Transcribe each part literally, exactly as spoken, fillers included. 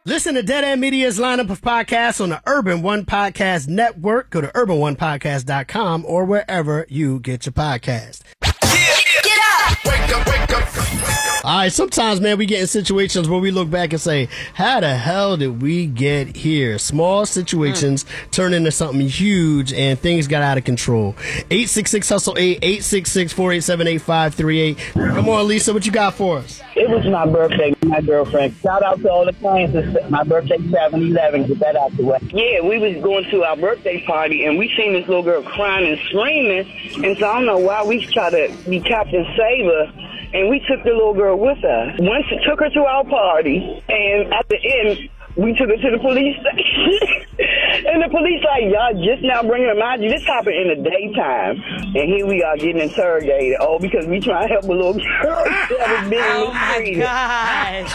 Listen to Dead End Media's lineup of podcasts on the Urban One Podcast Network. Go to urban one podcast dot com or wherever you get your podcast. Get up! Wake up, wake up. All right, sometimes, man, we get in situations where we look back and say, how the hell did we get here? Small situations mm. turn into something huge and things got out of control. eight six six, hustle eight, eight six six, four eight seven, eight five three eight. Come on, Lisa, what you got for us? It was my birthday, my girlfriend. Shout out to all the clients. My birthday, seven eleven. Get that out the way. Yeah, we was going to our birthday party, and we seen this little girl crying and screaming. And so I don't know why we tried to be Captain Save her. And we took the little girl with us. Once we took her to our party, and at the end, we took her to the police station. And the police like, y'all just now bringing her. Mind you, this happened in the daytime. And here we are getting interrogated. Oh, because we trying to help a little girl that was being Oh, my mistreated. gosh.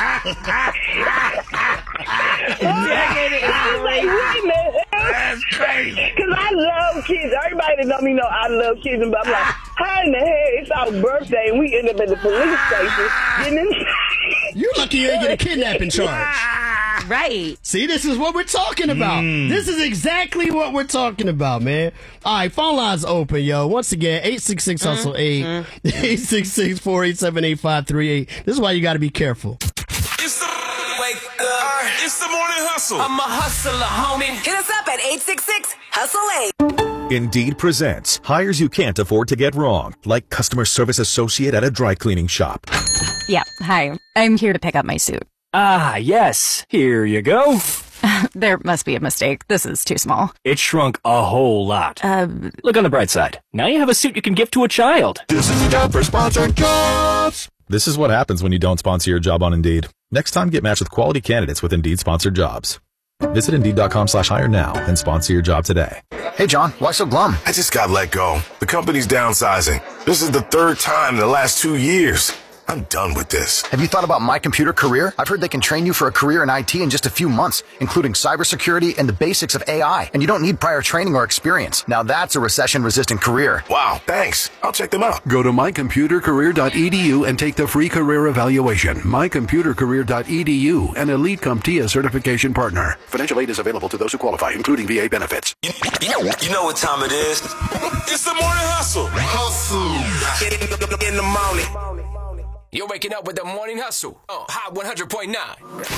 I was like, wait a minute. That's crazy. Because I love kids. Everybody that know me know I love kids. But I'm like, how in the hell? It's our birthday, and we end up at the police station getting in. You lucky you ain't get a kidnapping charge. Right. See, this is what we're talking about. Mm. This is exactly what we're talking about, man. All right, phone lines open, yo. Once again, eight six six, hustle eight, eight six six, four eight seven, eight five three eight. This is why you got to be careful. It's the wake up. It's the morning hustle. I'm a hustler, homie. Hit us up at eight six six, hustle eight. Indeed presents hires you can't afford to get wrong, like customer service associate at a dry cleaning shop. Yeah, hi. I'm here to pick up my suit. Ah, yes. Here you go. There must be a mistake. This is too small. It shrunk a whole lot. Uh, Look on the bright side. Now you have a suit you can give to a child. This is the job for sponsored jobs. This is what happens when you don't sponsor your job on Indeed. Next time, get matched with quality candidates with Indeed sponsored jobs. Visit Indeed.com slash hire now and sponsor your job today. Hey, John, why so glum? I just got let go. The company's downsizing. This is the third time in the last two years. I'm done with this. Have you thought about My Computer Career? I've heard they can train you for a career in I T in just a few months, including cybersecurity and the basics of A I. And you don't need prior training or experience. Now that's a recession-resistant career. Wow, thanks. I'll check them out. Go to my computer career dot e d u and take the free career evaluation. my computer career dot e d u, an Elite CompTIA certification partner. Financial aid is available to those who qualify, including V A benefits. You, you, know, you know what time it is. It's the morning hustle. Hustle. In, in the morning. You're waking up with the morning hustle. Oh, Hot one hundred point nine.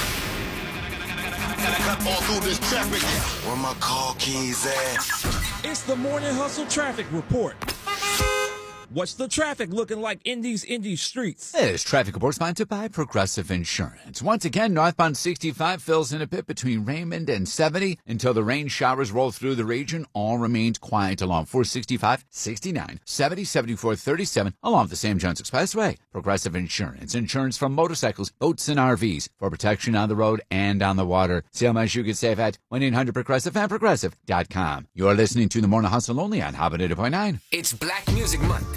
All through this traffic. Where my car keys at? It's the morning hustle traffic report. What's the traffic looking like in these indie streets? This traffic report sponsored by Progressive Insurance. Once again, northbound sixty-five fills in a bit between Raymond and seventy until the rain showers roll through the region. All remains quiet along four sixty-five, sixty-nine, seventy, seventy-four, thirty-seven along the Sam Jones Expressway. Progressive Insurance. Insurance from motorcycles, boats, and R Vs for protection on the road and on the water. See how much you can save at one eight hundred progressive and progressive dot com. You're listening to the Morning Hustle only on Hot one hundred point nine. It's Black Music Month.